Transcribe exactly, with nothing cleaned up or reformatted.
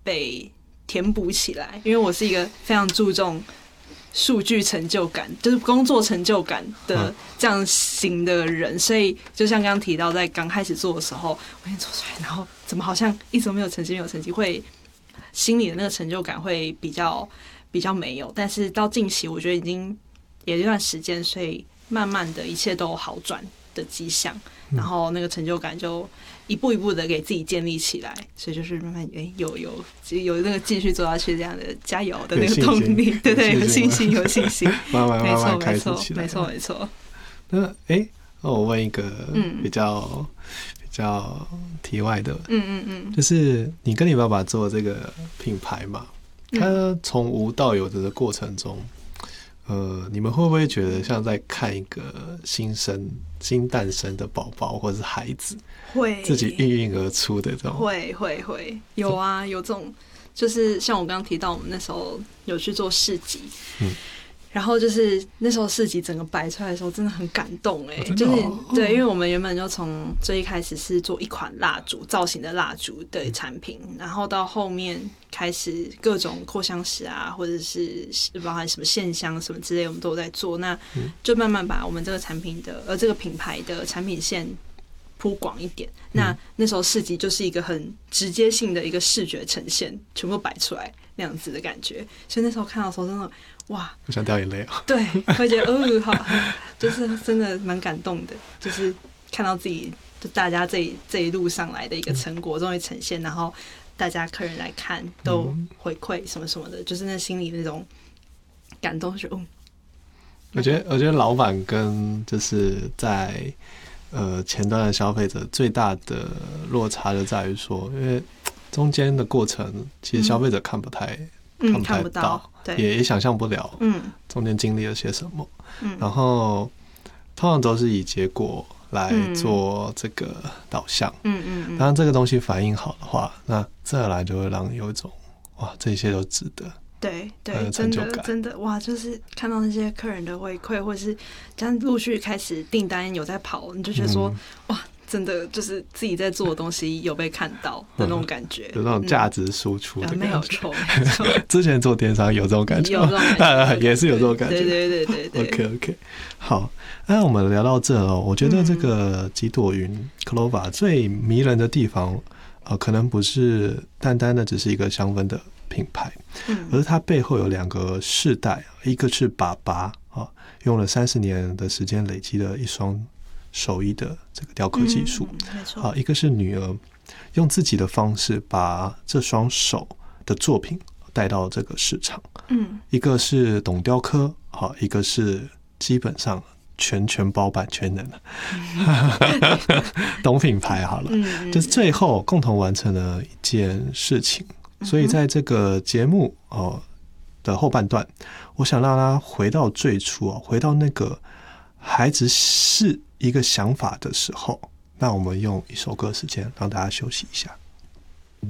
被填补起来，因为我是一个非常注重数据成就感，就是工作成就感的这样型的人，所以就像刚刚提到，在刚开始做的时候，我先做出来，然后怎么好像一直都没有成绩，没有成绩，会心里的那个成就感会比较比较没有。但是到近期，我觉得已经也有一段时间，所以慢慢的一切都有好转的迹象，然后那个成就感就一步一步的给自己建立起来，所以就是慢慢哎有有有那个继续做下去这样的加油的那个动力，对对，有信心有信心， 慢慢慢慢开始起来， 没错没错。 那哎，那我问一个比较、嗯、比较题外的， 嗯嗯嗯， 就是你跟你爸爸做这个品牌嘛，他从无到有的过程中。呃，你们会不会觉得像在看一个新生、新诞生的宝宝或者是孩子， 会自己孕育而出的这种？ 会会会有啊，有这种，就是像我刚刚提到，我们那时候有去做市集，嗯，然后就是那时候市集整个摆出来的时候，真的很感动哎、欸， 哦、 就是对，因为我们原本就从最一开始是做一款蜡烛造型的蜡烛的产品，嗯、然后到后面开始各种扩香石啊，或者是包含什么线香什么之类，我们都有在做。那就慢慢把我们这个产品的呃这个品牌的产品线铺广一点。那那时候市集就是一个很直接性的一个视觉呈现，全部摆出来那样子的感觉。所以那时候看到的时候，真的哇， 我想掉眼泪啊！ 对，会觉得哦，好，就是真的蛮感动的，就是看到自己就大家这一这一路上来的一个成果终于呈现，然后大家客人来看都回馈什么什么的，就是那心里那种感动，就嗯。 我觉得，我觉得老板跟就是在呃前端的消费者最大的落差就在于说，因为中间的过程其实消费者看不太。 嗯、 看不太到， 对， 也也想象不了，嗯，中间经历了些什么，嗯，然后通常都是以结果来做这个导向，嗯嗯嗯，当然这个东西反应好的话，那再来就会让你有一种哇，这些都值得， 对对，真的真的哇，就是看到那些客人的回馈，或者是这样陆续开始订单有在跑，你就觉得说、嗯、哇。真的就是自己在做的东西有被看到的那种感觉， 嗯、有那种价值输出的感觉、 嗯、没有错，没错。 之前做电商有这种感觉， 有这种感觉， 也是有这种感觉。 对对对对对。 OK OK， 好，那我们聊到这哦，我觉得这个几朵云 Clova 最迷人的地方，呃，可能不是单单的只是一个香氛的品牌，嗯、而是它背后有两个世代，一个是爸爸啊，用了三十年的时间累积了一双。手艺的这个雕刻技术、 嗯，没错。 好，一个是女儿用自己的方式把这双手的作品带到这个市场，嗯，一个是懂雕刻，好，一个是基本上全权包办全能的，嗯、懂品牌好了，嗯，就是最后共同完成了一件事情。所以在这个节目哦的后半段，我想让他回到最初哦，回到那个孩子是一个想法的时候，那我们用一首歌时间让大家休息一下。